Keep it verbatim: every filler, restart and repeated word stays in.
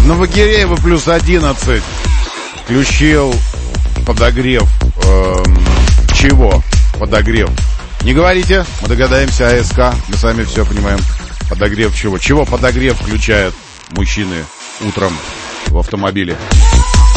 Новогиреево плюс одиннадцать. Включил подогрев. Эм, чего? Подогрев. Не говорите, мы догадаемся. АСК, мы сами все понимаем. Подогрев чего? Чего подогрев включают мужчины утром в автомобиле?